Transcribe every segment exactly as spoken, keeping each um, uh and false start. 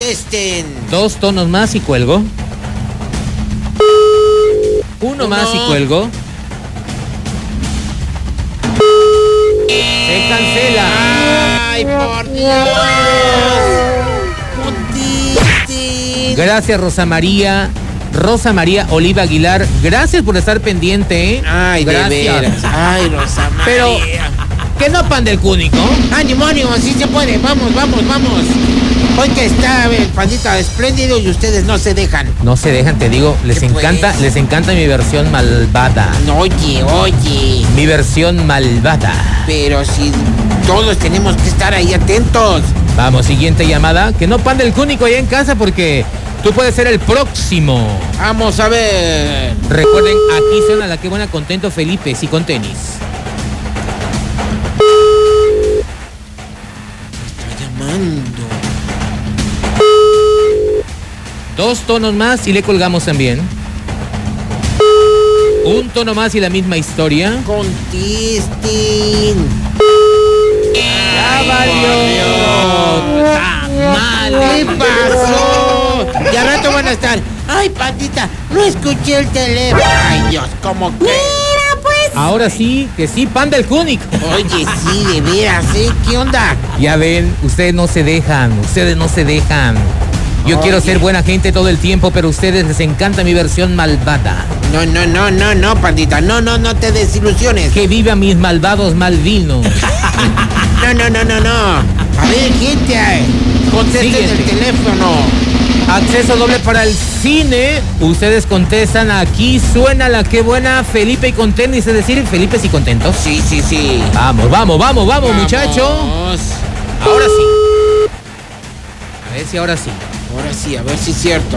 contesten. Dos tonos más y cuelgo. Uno, Uno. más y cuelgo. Se cancela. Ay, por Dios. Contesten. Gracias, Rosa María. Rosa María Oliva Aguilar, gracias por estar pendiente, ¿eh? Ay, gracias. De veras. Ay, Rosa María. Pero, que no pan del cúnico. Ánimo, ánimo, sí se puede. Vamos, vamos, vamos. Hoy que está el pandita espléndido y ustedes no se dejan. No se dejan, te digo, les encanta, pues? les encanta mi versión malvada. No, oye, oye. Mi versión malvada. Pero si todos tenemos que estar ahí atentos. Vamos, siguiente llamada. Que no pan del cúnico allá en casa porque tú puedes ser el próximo. Vamos a ver. Recuerden, aquí suena la que buena contento Felipe, sí con tenis. Está llamando. Dos tonos más y le colgamos también. Un tono más y la misma historia. Contesten. Ya valió. Está mal. ¿Qué pasó? Y al rato van a estar. Ay, pandita, no escuché el teléfono. Ay, Dios, ¿cómo que? Mira, pues. Ahora sí, que sí, pan del cúnico. Oye, sí, de veras, ¿eh? ¿Qué onda? Ya ven, ustedes no se dejan, ustedes no se dejan. Yo Oye. quiero ser buena gente todo el tiempo, pero a ustedes les encanta mi versión malvada. No, no, no, no, no, pandita, no, no, no te desilusiones. Que vivan mis malvados malvinos. No, no, no, no, no. A ver, gente, contesten el teléfono. Acceso doble para el cine. Ustedes contestan, aquí suena la que buena Felipe y con tenis, es decir, Felipe y contentos. Sí, sí, sí. Vamos, vamos, vamos, vamos, Vamos. muchacho. Ahora sí. A ver si ahora sí. Ahora sí, a ver si es cierto.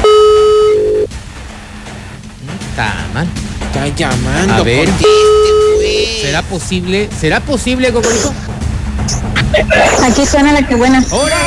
Está mal. Está llamando. A ver. Conteste, pues. ¿Será posible? ¿Será posible, Cocorico? Aquí suena la que buena.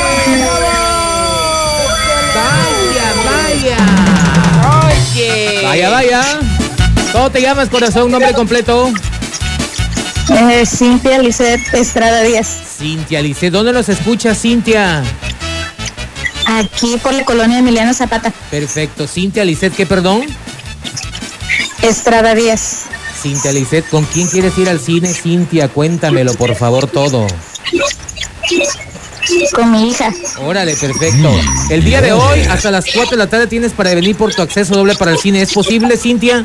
Vaya, vaya. Oye. Vaya, vaya. ¿Cómo te llamas, corazón? Nombre completo. Eh, Cintia Lisset Estrada Díaz. Cintia Lisset. ¿Dónde nos escucha, Cintia? Aquí por la colonia Emiliano Zapata. Perfecto. Cintia Lisset, ¿qué perdón? Estrada Díaz. Cintia Lisset, ¿con quién quieres ir al cine? Cintia, cuéntamelo, por favor, todo. Con mi hija. Órale, perfecto. El día de hoy, hasta las cuatro de la tarde, tienes para venir por tu acceso doble para el cine. ¿Es posible, Cintia?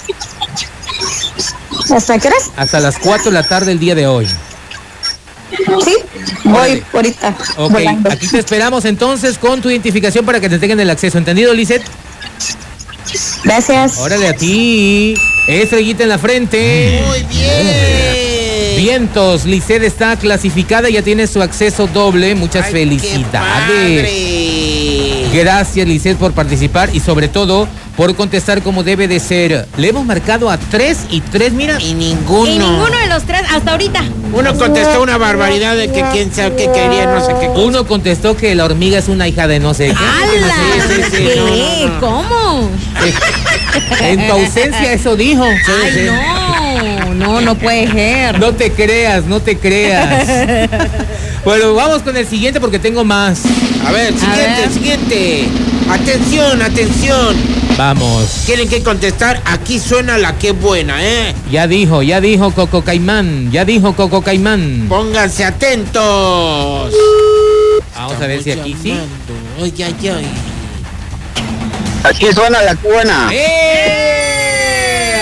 ¿Hasta qué horas? Hasta las cuatro de la tarde el día de hoy. Sí, voy ahorita. Ok, volando. aquí te esperamos entonces con tu identificación para que te tengan el acceso. ¿Entendido, Lisset? Gracias. Órale a ti. Estrellita en la frente. Muy bien. Vientos, Lisset está clasificada, ya tiene su acceso doble. Muchas Ay, felicidades. Qué padre. Gracias, Lisset, por participar y sobre todo por contestar como debe de ser. Le hemos marcado a tres y tres, mira. Y ninguno. Y ninguno de los tres hasta ahorita. Uno contestó una barbaridad de que quién sabe qué quería, no sé qué cosa. Uno contestó que la hormiga es una hija de no sé qué. ¡Hala! Sí, sí, sí, ¿Qué? no, no, no. ¿Cómo? En tu ausencia eso dijo. Ay, no, no, no puede ser. No te creas, no te creas. Bueno, vamos con el siguiente porque tengo más. A ver, siguiente, ver. siguiente. Atención, atención. Vamos. Tienen que contestar, aquí suena la que buena, ¿eh? Ya dijo, ya dijo Coco Caimán, ya dijo Coco Caimán. Pónganse atentos. Vamos a ver si aquí sí. Ay, ay, ay. Aquí suena la buena. ¡Eh!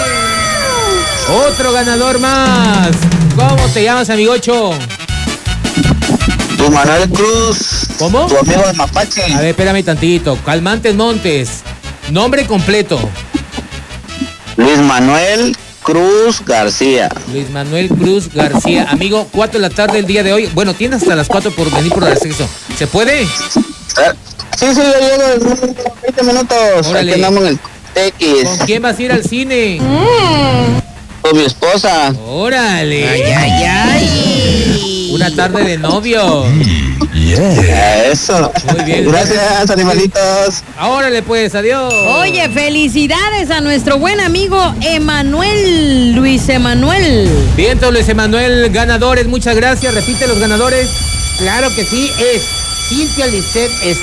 Otro ganador más. ¿Cómo te llamas, amigocho? Tu Manuel Cruz. ¿Cómo? Tu amigo de Mapache. A ver, espérame tantito. Calmantes Montes. Nombre completo. Luis Manuel Cruz García. Luis Manuel Cruz García. Amigo, cuatro de la tarde el día de hoy. Bueno, tienes hasta las cuatro por venir por el acceso. ¿Se puede? Sí, sí, yo llego en veinte minutos. Órale. Aquí andamos en el X. ¿Con quién vas a ir al cine? Con mi esposa. Órale. Ay, ay, ay. Una tarde de novio. Eso. Muy bien. Gracias, animalitos. Órale pues, adiós. Oye, felicidades a nuestro buen amigo Emanuel, Luis Emanuel. Viento, Luis Emanuel, ganadores, muchas gracias. Repite los ganadores. Claro que sí, es Cintia Lisset